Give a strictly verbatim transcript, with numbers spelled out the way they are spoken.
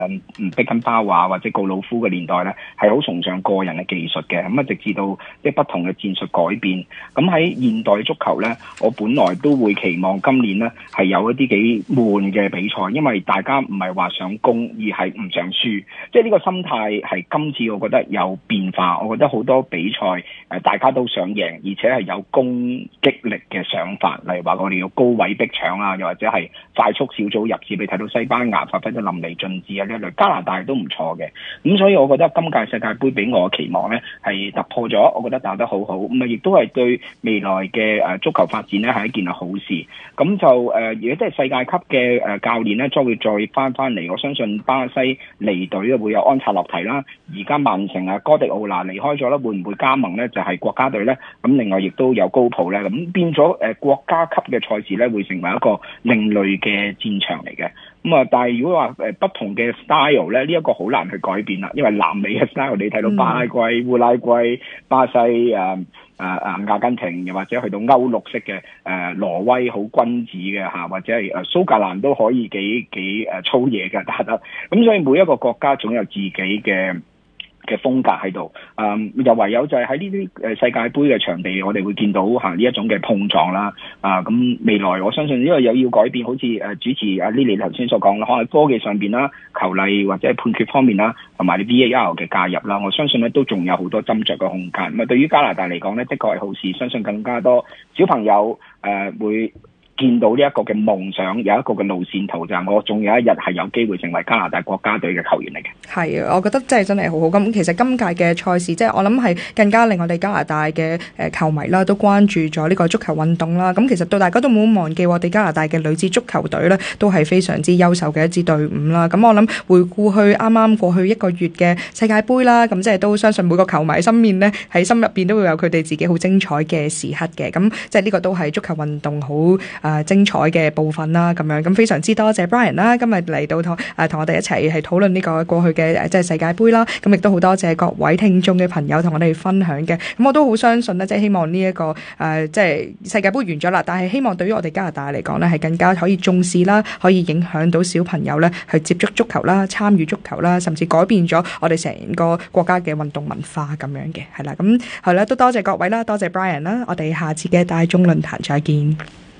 誒碧根包啊或者告魯夫嘅年代咧，係好崇尚個人嘅技術嘅。咁啊，直至到即係不同嘅戰術改變。咁喺現代足球咧，我本來都會期望今年咧係有一啲幾悶嘅比賽，因為大家唔係話想攻，而係唔想輸。即係呢個心態係今次我覺得有變化。我覺得好多比賽誒大家都想贏，而且係有攻擊力嘅想法。例如話我哋要高位逼搶啊，又或者係快速小組入市。你睇到西班牙發揮得淋漓盡致啊，呢一類加拿大都唔錯嘅。咁所以我覺得今屆世界盃俾我嘅期望咧係突破咗，我覺得打得好好。咁啊，亦都係對未來嘅誒足球發展咧係一件好事。咁就誒，如果即係世界級嘅誒教練咧，將會再翻翻嚟。我相信巴西離隊咧會有安察洛提啦。而家曼城啊，哥迪奧拿離開咗啦，會唔會加盟咧？就係國家隊咧。咁另外亦都有高普咧。咁變咗誒國家級嘅賽事咧，會成為一個另類嘅戰場嚟嘅。咁啊，但係如果話誒不同嘅 style 咧，呢一個好難去改變啦。因為南美嘅 style 你睇到巴拉圭、烏拉圭、巴西誒。呃誒誒、啊、阿根廷，又或者去到歐陸式嘅誒、呃、挪威好君子嘅嚇，或者係誒蘇格蘭都可以幾幾誒粗野嘅打得，咁所以每一個國家總有自己嘅嘅風格喺度，誒、嗯、又唯有就係喺呢啲誒世界盃嘅場地，我哋會見到嚇呢一種嘅碰撞啦，啊咁未來我相信因為有要改變，好似誒主持阿 Lily 頭先所講啦，可能科技上邊啦、球例或者係判決方面啦，同埋你 V A R 嘅介入啦，我相信咧都仲有好多斟酌嘅空間。咁啊，對於加拿大嚟講咧，的確係好事，相信更加多小朋友誒、呃、會見到呢一個嘅夢想，有一個嘅路線圖，就係我仲有一日係有機會成為加拿大國家隊嘅球員嚟嘅。 係啊，我覺得真係真係好好。咁其實今屆嘅賽事，即係我諗係更加令我哋加拿大嘅誒球迷啦，都關注咗呢個足球運動啦。咁其實到大家都冇忘記，我哋加拿大嘅女子足球隊呢，都係非常之優秀嘅一支隊伍啦。咁我諗回顧去啱啱過去一個月嘅世界盃啦，咁即係都相信每個球迷心面呢，喺心入邊都會有佢哋自己好精彩嘅時刻嘅。咁即係呢個都係足球運動好誒、呃、精彩嘅部分啦。咁樣咁非常之多謝 Brian 啦，今日嚟到同誒同我哋一齊係討論呢個過去嘅即係世界盃啦。咁亦都好多謝各位聽眾嘅朋友同我哋分享嘅。咁我都好相信咧，即係希望呢、這、一個誒、呃、即係世界盃完咗啦，但係希望對於我哋加拿大嚟講咧，係更加可以重視啦，可以影響到小朋友咧去接觸足球啦、參與足球啦，甚至改變咗我哋成個國家嘅運動文化咁樣嘅。係啦，咁係啦，都多謝各位啦，多謝 Brian 啦，我哋下次嘅大眾論壇再見。